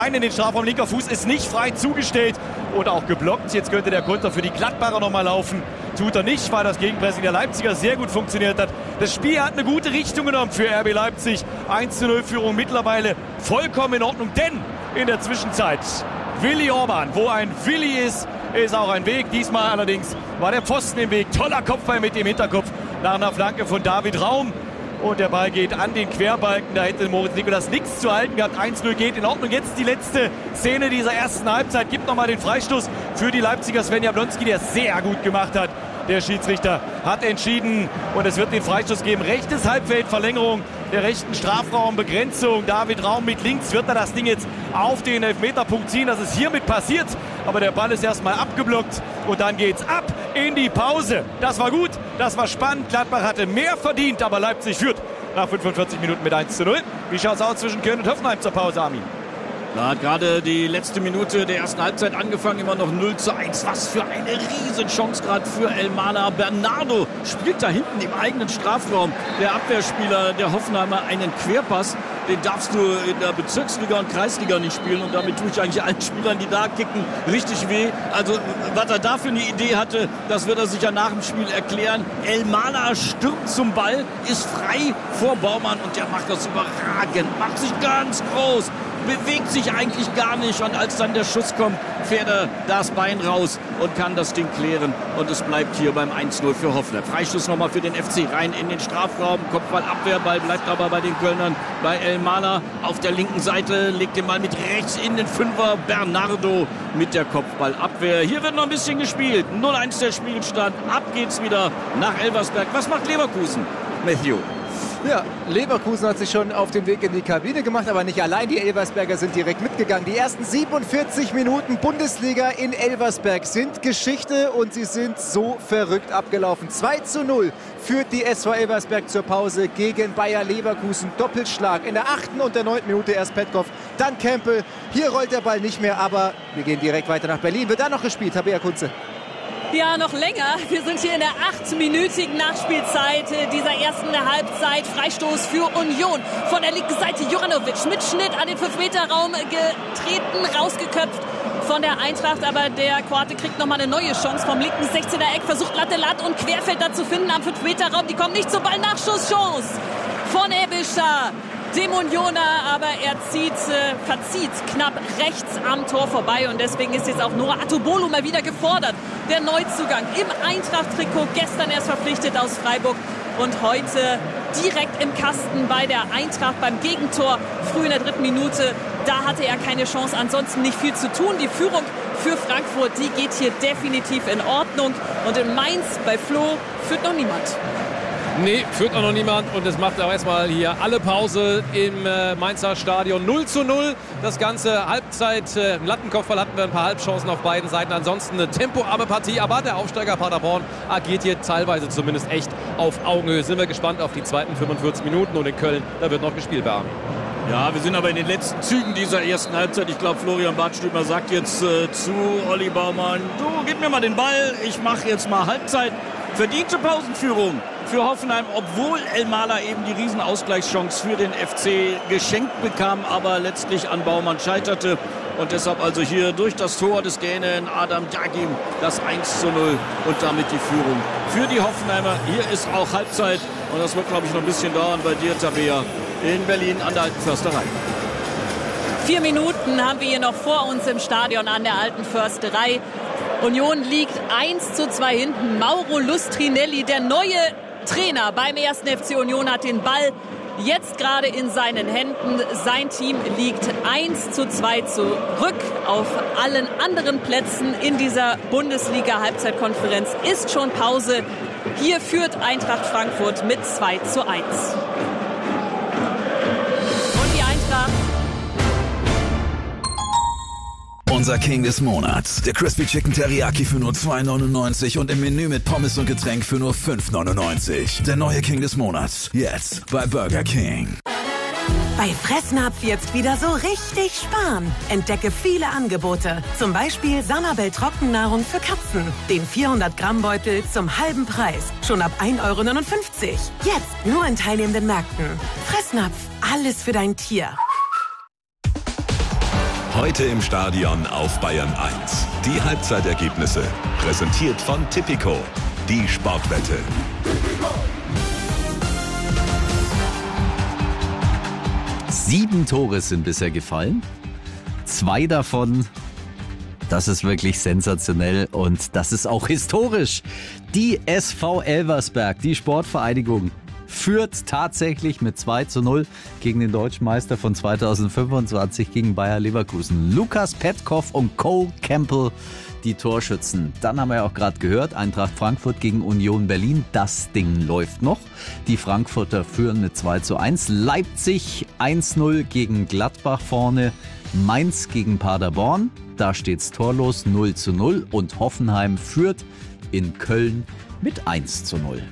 in den Strafraum, linker Fuß ist nicht frei zugestellt und auch geblockt. Jetzt könnte der Konter für die Gladbacher nochmal laufen. Tut er nicht, weil das Gegenpressing der Leipziger sehr gut funktioniert hat. Das Spiel hat eine gute Richtung genommen für RB Leipzig. 1:0 Führung mittlerweile vollkommen in Ordnung, denn in der Zwischenzeit Willi Orban, wo ein Willi ist auch ein Weg. Diesmal allerdings war der Pfosten im Weg. Toller Kopfball mit dem Hinterkopf nach einer Flanke von David Raum. Und der Ball geht an den Querbalken. Da hätte Moritz Nicolas nichts zu halten gehabt. 1:0 geht in Ordnung. Jetzt die letzte Szene dieser ersten Halbzeit. Gibt nochmal den Freistoß für die Leipziger. Sven Jablonski, der sehr gut gemacht hat. Der Schiedsrichter hat entschieden und es wird den Freistoß geben. Rechtes Halbfeld, Verlängerung der rechten Strafraumbegrenzung. David Raum mit links. Wird er das Ding jetzt auf den Elfmeterpunkt ziehen? Das ist hiermit passiert. Aber der Ball ist erstmal abgeblockt und dann geht's ab in die Pause. Das war gut, das war spannend. Gladbach hatte mehr verdient, aber Leipzig führt nach 45 Minuten mit 1:0. Wie schaut's aus zwischen Köln und Hoffenheim zur Pause, Armin? Da hat gerade die letzte Minute der ersten Halbzeit angefangen, immer noch 0:1. Was für eine Riesenchance gerade für Elmalah. Bernardo spielt da hinten im eigenen Strafraum. Der Abwehrspieler der Hoffenheimer einen Querpass. Den darfst du in der Bezirksliga und Kreisliga nicht spielen. Und damit tue ich eigentlich allen Spielern, die da kicken, richtig weh. Also was er da für eine Idee hatte, das wird er sich ja nach dem Spiel erklären. Elmalah stürmt zum Ball, ist frei vor Baumann und der macht das überragend. Macht sich ganz groß. Bewegt sich eigentlich gar nicht und als dann der Schuss kommt, fährt er das Bein raus und kann das Ding klären und es bleibt hier beim 1:0 für Hoffenheim. Freistoß nochmal für den FC, rein in den Strafraum, Kopfballabwehr, Ball bleibt aber bei den Kölnern, bei Elmalah auf der linken Seite, legt den Ball mit rechts in den Fünfer, Bernardo mit der Kopfballabwehr. Hier wird noch ein bisschen gespielt, 0:1 der Spielstand, ab geht's wieder nach Elversberg. Was macht Leverkusen? Matthew. Ja, Leverkusen hat sich schon auf den Weg in die Kabine gemacht, aber nicht allein. Die Elversberger sind direkt mitgegangen. Die ersten 47 Minuten Bundesliga in Elversberg sind Geschichte und sie sind so verrückt abgelaufen. 2:0 führt die SV Elversberg zur Pause gegen Bayer Leverkusen. Doppelschlag in der 8. und der 9. Minute erst Petkov, dann Kempel. Hier rollt der Ball nicht mehr, aber wir gehen direkt weiter nach Berlin. Wird da noch gespielt, Tabea Kunze? Ja, noch länger. Wir sind hier in der 8-minütigen Nachspielzeit dieser ersten Halbzeit. Freistoß für Union von der linken Seite. Juranovic mit Schnitt an den 5-Meter-Raum getreten, rausgeköpft von der Eintracht. Aber der Kroate kriegt nochmal eine neue Chance vom linken 16er Eck. Versucht Latte und Querfelder zu finden am 5-Meter-Raum. Die kommen nicht zum Ball. Nachschusschance von Ebischer. Dem Unioner, aber er verzieht knapp rechts am Tor vorbei und deswegen ist jetzt auch Noah Atobolo mal wieder gefordert. Der Neuzugang im Eintracht-Trikot, gestern erst verpflichtet aus Freiburg und heute direkt im Kasten bei der Eintracht beim Gegentor, früh in der 3. Minute. Da hatte er keine Chance, ansonsten nicht viel zu tun. Die Führung für Frankfurt, die geht hier definitiv in Ordnung und in Mainz bei Flo führt noch niemand. Nee, führt auch noch niemand und es macht auch erstmal hier alle Pause im Mainzer Stadion. 0:0 das ganze Halbzeit. Im Lattenkopfball hatten wir ein paar Halbchancen auf beiden Seiten. Ansonsten eine tempoarme Partie, aber der Aufsteiger Paderborn agiert hier teilweise zumindest echt auf Augenhöhe. Sind wir gespannt auf die zweiten 45 Minuten und in Köln, da wird noch gespielt, bei Armin. Ja, wir sind aber in den letzten Zügen dieser ersten Halbzeit. Ich glaube, Florian Badstümer sagt jetzt zu Olli Baumann, du, gib mir mal den Ball, ich mache jetzt mal Halbzeit. Verdiente Pausenführung für Hoffenheim, obwohl Elmalah eben die Riesenausgleichschance für den FC geschenkt bekam, aber letztlich an Baumann scheiterte. Und deshalb also hier durch das Tor des Dänen Adam Dagim das 1:0 und damit die Führung für die Hoffenheimer. Hier ist auch Halbzeit und das wird, glaube ich, noch ein bisschen dauern bei dir, Tabea, in Berlin an der Alten Försterei. 4 Minuten haben wir hier noch vor uns im Stadion an der Alten Försterei. Union liegt 1:2 hinten. Mauro Lustrinelli, der neue Trainer beim 1. FC Union, hat den Ball jetzt gerade in seinen Händen. Sein Team liegt 1:2 zurück. Auf allen anderen Plätzen in dieser Bundesliga-Halbzeitkonferenz ist schon Pause. Hier führt Eintracht Frankfurt mit 2:1. Und die Eintracht. Unser King des Monats. Der Crispy Chicken Teriyaki für nur 2,99 und im Menü mit Pommes und Getränk für nur 5,99. Der neue King des Monats. Jetzt bei Burger King. Bei Fressnapf jetzt wieder so richtig sparen. Entdecke viele Angebote. Zum Beispiel Sanabel Trockennahrung für Katzen. Den 400-Gramm-Beutel zum halben Preis. Schon ab 1,59 €. Jetzt nur in teilnehmenden Märkten. Fressnapf. Alles für dein Tier. Heute im Stadion auf Bayern 1. Die Halbzeitergebnisse. Präsentiert von Tipico. Die Sportwette. Sieben Tore sind bisher gefallen. 2 davon, das ist wirklich sensationell und das ist auch historisch. Die SV Elversberg, die Sportvereinigung, führt tatsächlich mit 2:0 gegen den Deutschen Meister von 2025 gegen Bayer Leverkusen. Lukas Petkov und Cole Campbell, die Torschützen. Dann haben wir ja auch gerade gehört, Eintracht Frankfurt gegen Union Berlin. Das Ding läuft noch. Die Frankfurter führen mit 2:1. Leipzig 1:0 gegen Gladbach vorne. Mainz gegen Paderborn. Da steht's torlos 0:0. Und Hoffenheim führt in Köln mit 1:0.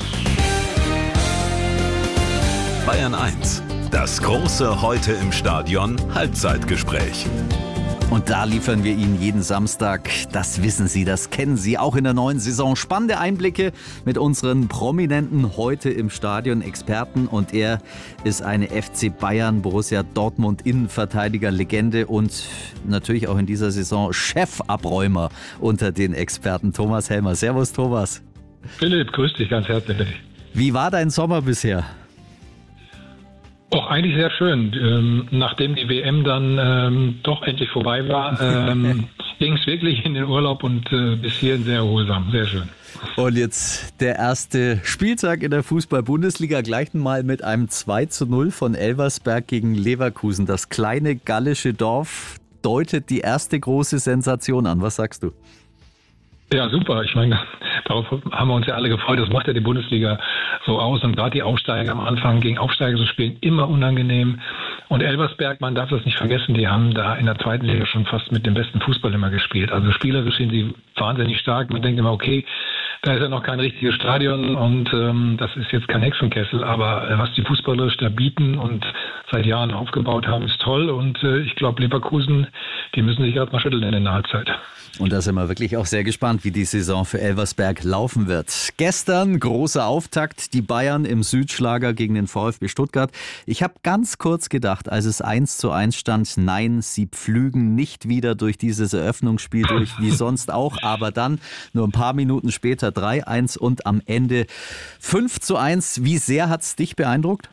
Bayern 1. Das große Heute im Stadion Halbzeitgespräch. Und da liefern wir Ihnen jeden Samstag, das wissen Sie, das kennen Sie, auch in der neuen Saison, spannende Einblicke mit unseren prominenten Heute im Stadion Experten. Und er ist eine FC Bayern, Borussia Dortmund Innenverteidiger-Legende und natürlich auch in dieser Saison Chefabräumer unter den Experten. Thomas Helmer. Servus, Thomas. Philipp, grüß dich ganz herzlich. Wie war dein Sommer bisher? Auch eigentlich sehr schön. Nachdem die WM dann doch endlich vorbei war, ging es wirklich in den Urlaub und bis hierhin sehr erholsam. Sehr schön. Und jetzt der erste Spieltag in der Fußball-Bundesliga, gleich mal mit einem 2:0 von Elversberg gegen Leverkusen. Das kleine gallische Dorf deutet die erste große Sensation an. Was sagst du? Ja, super. Ich meine, darauf haben wir uns ja alle gefreut. Das macht ja die Bundesliga so aus. Und gerade die Aufsteiger am Anfang gegen Aufsteiger zu spielen, immer unangenehm. Und Elversberg, man darf das nicht vergessen, die haben da in der zweiten Liga schon fast mit dem besten Fußball immer gespielt. Also spielerisch sind sie wahnsinnig stark. Man denkt immer, okay, da ist ja noch kein richtiges Stadion und das ist jetzt kein Hexenkessel. Aber was die fußballerisch da bieten und seit Jahren aufgebaut haben, ist toll. Und ich glaube, Leverkusen, die müssen sich gerade mal schütteln in der Halbzeit. Und da sind wir wirklich auch sehr gespannt, wie die Saison für Elversberg laufen wird. Gestern großer Auftakt, die Bayern im Südschlager gegen den VfB Stuttgart. Ich habe ganz kurz gedacht, als es 1:1 stand, nein, sie pflügen nicht wieder durch dieses Eröffnungsspiel durch, wie sonst auch. Aber dann, nur ein paar Minuten später, 3:1 und am Ende 5:1. Wie sehr hat es dich beeindruckt?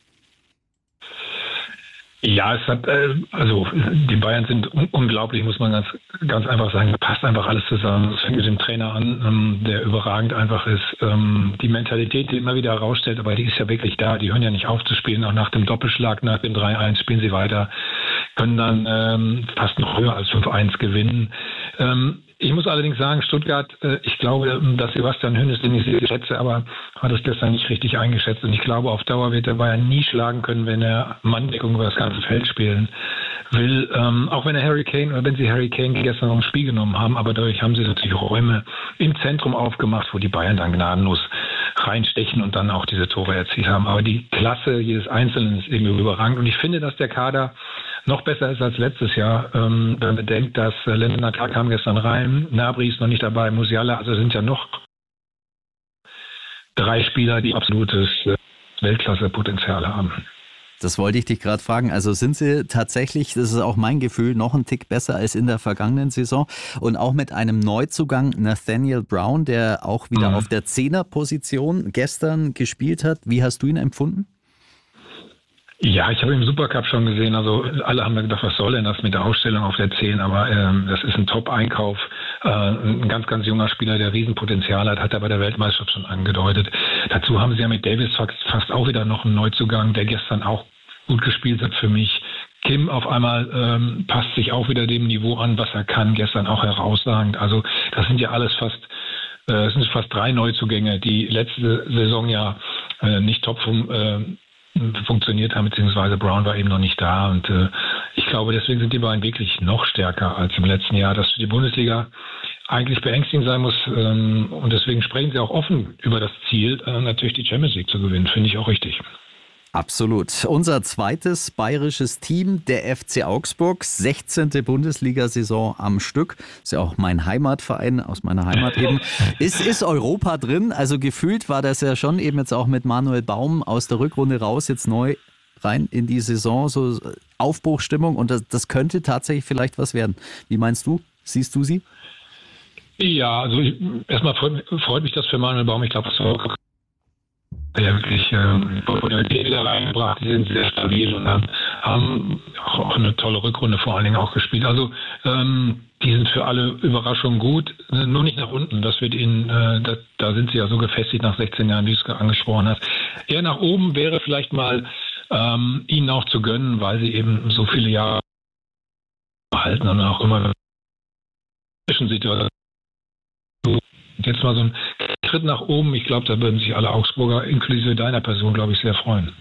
Ja, es hat, also die Bayern sind unglaublich, muss man ganz einfach sagen. Da passt einfach alles zusammen. Es fängt mit dem Trainer an, der überragend einfach ist. Die Mentalität, die immer wieder herausstellt, aber die ist ja wirklich da. Die hören ja nicht auf zu spielen. Auch nach dem Doppelschlag, nach dem 3:1 spielen sie weiter, können dann fast noch höher als 5:1 gewinnen. Ich muss allerdings sagen, Stuttgart, ich glaube, dass Sebastian Hoeneß, den ich sehr schätze, aber hat es gestern nicht richtig eingeschätzt. Und ich glaube, auf Dauer wird der Bayern nie schlagen können, wenn er Manndeckung über das ganze Feld spielen will. Auch wenn sie Harry Kane gestern ins Spiel genommen haben, aber dadurch haben sie natürlich Räume im Zentrum aufgemacht, wo die Bayern dann gnadenlos reinstechen und dann auch diese Tore erzielt haben. Aber die Klasse jedes Einzelnen ist irgendwie überragend. Und ich finde, dass der Kader noch besser ist als letztes Jahr. Wenn man bedenkt, dass Lennart kam gestern rein, Gnabry ist noch nicht dabei, Musiala, also sind ja noch 3 Spieler, die absolutes Weltklasse-Potenzial haben. Das wollte ich dich gerade fragen. Also sind sie tatsächlich, das ist auch mein Gefühl, noch einen Tick besser als in der vergangenen Saison und auch mit einem Neuzugang Nathaniel Brown, der auch wieder auf der 10er-Position gestern gespielt hat. Wie hast du ihn empfunden? Ja, ich habe ihn im Supercup schon gesehen. Also alle haben mir gedacht, was soll denn das mit der Ausstellung auf der 10? Aber das ist ein Top-Einkauf. Ein ganz, ganz junger Spieler, der Riesenpotenzial hat er bei der Weltmeisterschaft schon angedeutet. Dazu haben sie ja mit Davis fast auch wieder noch einen Neuzugang, der gestern auch gut gespielt hat für mich. Kim auf einmal passt sich auch wieder dem Niveau an, was er kann. Gestern auch herausragend. Also das sind ja alles fast 3 Neuzugänge, die letzte Saison ja nicht top funktioniert haben, beziehungsweise Brown war eben noch nicht da und ich glaube, deswegen sind die beiden wirklich noch stärker als im letzten Jahr, dass für die Bundesliga eigentlich beängstigend sein muss und deswegen sprechen sie auch offen über das Ziel, natürlich die Champions League zu gewinnen, finde ich auch richtig. Absolut. Unser zweites bayerisches Team, der FC Augsburg, 16. Bundesliga-Saison am Stück. Ist ja auch mein Heimatverein, aus meiner Heimat eben. Ist Europa drin? Also gefühlt war das ja schon eben jetzt auch mit Manuel Baum aus der Rückrunde raus, jetzt neu rein in die Saison, so Aufbruchstimmung und das könnte tatsächlich vielleicht was werden. Wie meinst du? Siehst du sie? Ja, also erstmal freut mich das für Manuel Baum. Ich glaube, das war ja wirklich Popularität wieder reingebracht. Die sind sehr stabil und haben auch eine tolle Rückrunde vor allen Dingen auch gespielt. Also die sind für alle Überraschungen gut, nur nicht nach unten. Das wird ihnen, da sind sie ja so gefestigt nach 16 Jahren, wie du es angesprochen hast. Eher nach oben wäre vielleicht mal ihnen auch zu gönnen, weil sie eben so viele Jahre halten und auch immer Zwischensituationen. Jetzt mal so ein Schritt nach oben. Ich glaube, da würden sich alle Augsburger, inklusive deiner Person, glaube ich, sehr freuen.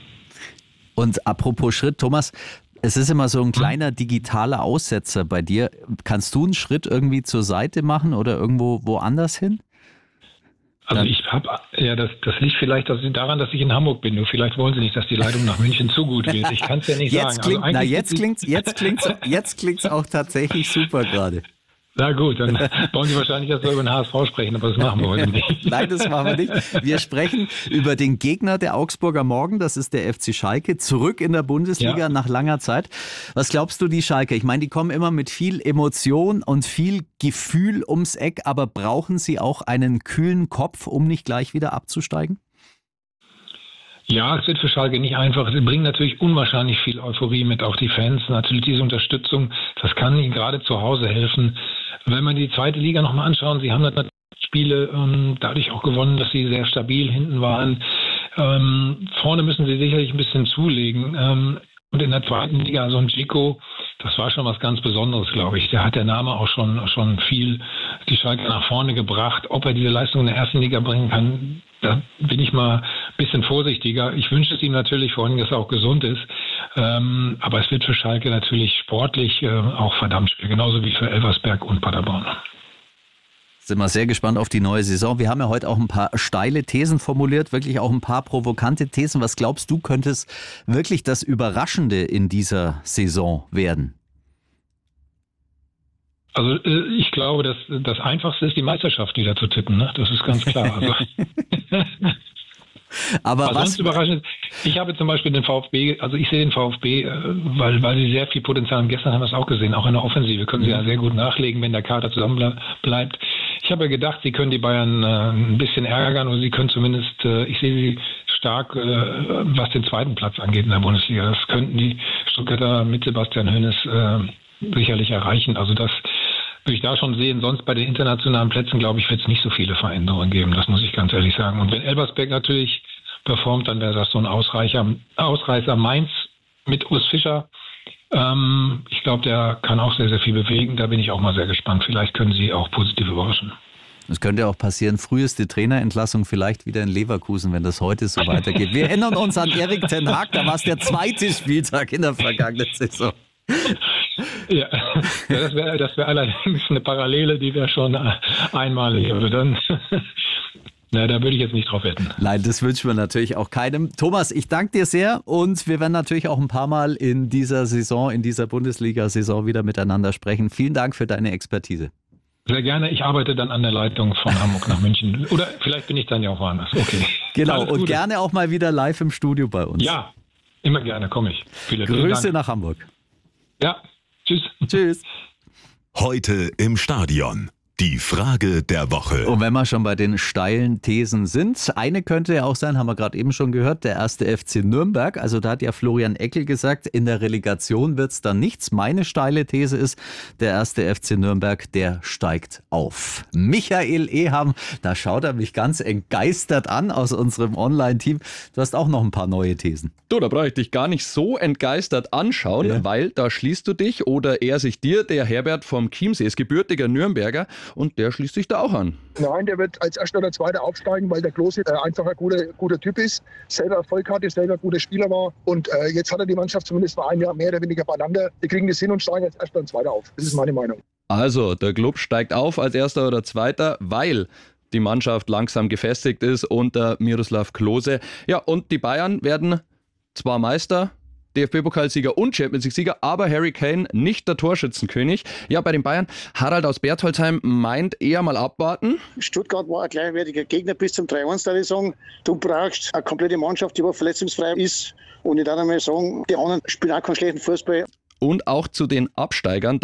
Und apropos Schritt, Thomas, es ist immer so ein kleiner digitaler Aussetzer bei dir. Kannst du einen Schritt irgendwie zur Seite machen oder irgendwo woanders hin? Also das liegt vielleicht daran, dass ich in Hamburg bin. Nur vielleicht wollen sie nicht, dass die Leitung nach München zu gut wird. Ich kann es ja nicht sagen. Jetzt klingt's auch tatsächlich super gerade. Na gut, dann wollen Sie wahrscheinlich, dass wir über den HSV sprechen, aber das machen wir heute nicht. Nein, das machen wir nicht. Wir sprechen über den Gegner der Augsburger morgen, das ist der FC Schalke, zurück in der Bundesliga nach langer Zeit. Was glaubst du, die Schalke? Ich meine, die kommen immer mit viel Emotion und viel Gefühl ums Eck, aber brauchen sie auch einen kühlen Kopf, um nicht gleich wieder abzusteigen? Ja, es wird für Schalke nicht einfach. Sie bringen natürlich unwahrscheinlich viel Euphorie mit, auch die Fans. Natürlich diese Unterstützung, das kann ihnen gerade zu Hause helfen. Wenn wir die zweite Liga nochmal anschauen, sie haben natürlich Spiele dadurch auch gewonnen, dass sie sehr stabil hinten waren. Vorne müssen sie sicherlich ein bisschen zulegen. Und in der zweiten Liga, so ein Dzeko, das war schon was ganz Besonderes, glaube ich. Der hat der Name auch schon viel die Schalke nach vorne gebracht. Ob er diese Leistung in der ersten Liga bringen kann, da bin ich mal ein bisschen vorsichtiger. Ich wünsche es ihm natürlich, vor allem, dass er auch gesund ist. Aber es wird für Schalke natürlich sportlich auch verdammt schwer, genauso wie für Elversberg und Paderborn. Sind wir sehr gespannt auf die neue Saison. Wir haben ja heute auch ein paar steile Thesen formuliert, wirklich auch ein paar provokante Thesen. Was glaubst du, könnte es wirklich das Überraschende in dieser Saison werden? Also ich glaube, dass das Einfachste ist, die Meisterschaft wieder zu tippen. Ne? Das ist ganz klar. Also aber was überraschend ist, ich habe zum Beispiel den VfB, also ich sehe den VfB, weil sie sehr viel Potenzial haben. Gestern haben wir es auch gesehen, auch in der Offensive können sie ja sehr gut nachlegen, wenn der Kader zusammen bleibt. Ich habe ja gedacht, sie können die Bayern ein bisschen ärgern oder sie können zumindest, ich sehe sie stark, was den zweiten Platz angeht in der Bundesliga. Das könnten die Stuttgarter mit Sebastian Hoeneß sicherlich erreichen. Also das würde ich da schon sehen. Sonst bei den internationalen Plätzen, glaube ich, wird es nicht so viele Veränderungen geben. Das muss ich ganz ehrlich sagen. Und wenn Elversberg natürlich performt, dann wäre das so ein Ausreißer. Mainz mit Urs Fischer. Ich glaube, der kann auch sehr, sehr viel bewegen. Da bin ich auch mal sehr gespannt. Vielleicht können sie auch positiv überraschen. Es könnte auch passieren, früheste Trainerentlassung vielleicht wieder in Leverkusen, wenn das heute so weitergeht. Wir erinnern uns an Erik ten Hag, da war es der zweite Spieltag in der vergangenen Saison. Ja, das wäre allerdings eine Parallele, die wäre schon einmalig. Also dann, da würde ich jetzt nicht drauf wetten. Nein, das wünschen wir natürlich auch keinem. Thomas, ich danke dir sehr und wir werden natürlich auch ein paar Mal in dieser Saison, in dieser Bundesliga-Saison wieder miteinander sprechen. Vielen Dank für deine Expertise. Sehr gerne. Ich arbeite dann an der Leitung von Hamburg nach München. Oder vielleicht bin ich dann ja auch woanders. Okay. Genau, und gerne auch mal wieder live im Studio bei uns. Ja, immer gerne, komme ich. Vielen Grüße nach Hamburg. Ja, tschüss. Tschüss. Heute im Stadion. Die Frage der Woche. Und wenn wir schon bei den steilen Thesen sind, eine könnte ja auch sein, haben wir gerade eben schon gehört, der erste FC Nürnberg. Also da hat ja Florian Eckel gesagt, in der Relegation wird es dann nichts. Meine steile These ist, der erste FC Nürnberg, der steigt auf. Michael Eham, da schaut er mich ganz entgeistert an aus unserem Online-Team. Du hast auch noch ein paar neue Thesen. Du, da brauche ich dich gar nicht so entgeistert anschauen, weil da schließt du dich oder er sich dir, der Herbert vom Chiemsee, ist gebürtiger Nürnberger. Und der schließt sich da auch an. Nein, der wird als Erster oder Zweiter aufsteigen, weil der Klose einfach ein guter Typ ist, selber Erfolg hatte, selber guter Spieler war. Und jetzt hat er die Mannschaft zumindest mal ein Jahr mehr oder weniger beieinander. Die kriegen das hin und steigen als Erster und Zweiter auf. Das ist meine Meinung. Also, der Club steigt auf als Erster oder Zweiter, weil die Mannschaft langsam gefestigt ist unter Miroslav Klose. Ja, und die Bayern werden zwar Meister, DFB-Pokalsieger und Champions-League-Sieger, aber Harry Kane nicht der Torschützenkönig. Ja, bei den Bayern, Harald aus Bertholdsheim meint eher mal abwarten. Stuttgart war ein gleichwertiger Gegner bis zum 3-1 der Saison. Du brauchst eine komplette Mannschaft, die verletzungsfrei ist. Und ich darf einmal sagen, die anderen spielen auch keinen schlechten Fußball. Und auch zu den Absteigern.